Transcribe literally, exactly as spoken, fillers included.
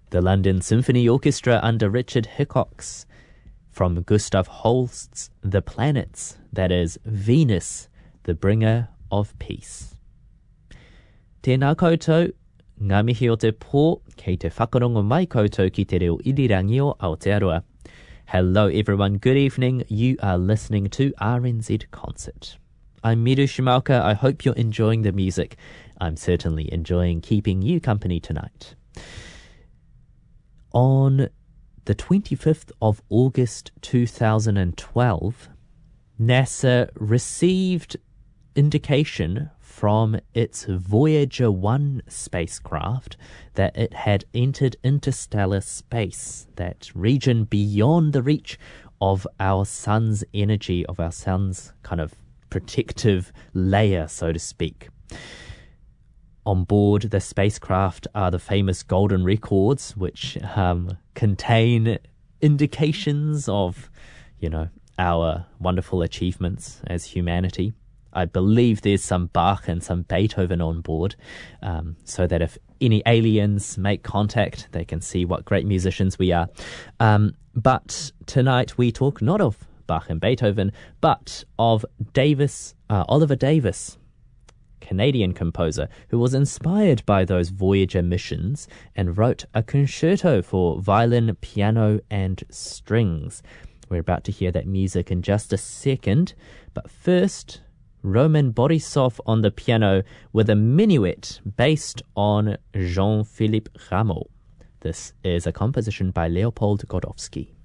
The London Symphony Orchestra under Richard Hickox, from Gustav Holst's The Planets, that is Venus, the Bringer of Peace. Tēnā koutou, ngā mihi o te pō, kei te whakarongo mai koutou ki te reo irirangi o Aotearoa. Hello everyone, good evening. You are listening to R N Z Concert. I'm Miru Shimaoka. I hope you're enjoying the music. I'm certainly enjoying keeping you company tonight. On the twenty-fifth of August two thousand twelve, NASA received indication from its Voyager one spacecraft that it had entered interstellar space, that region beyond the reach of our sun's energy, of our sun's kind of protective layer, so to speak. On board the spacecraft are the famous golden records, which um, contain indications of, you know, our wonderful achievements as humanity. I believe there's some Bach and some Beethoven on board, um, so that if any aliens make contact, they can see what great musicians we are. Um, but tonight we talk not of Bach and Beethoven, but of Davis, uh, Oliver Davis, Canadian composer who was inspired by those Voyager missions and wrote a concerto for violin, piano, and strings. We're about to hear that music in just a second, but first, Roman Borisov on the piano with a minuet based on Jean-Philippe Rameau. This is a composition by Leopold Godowsky.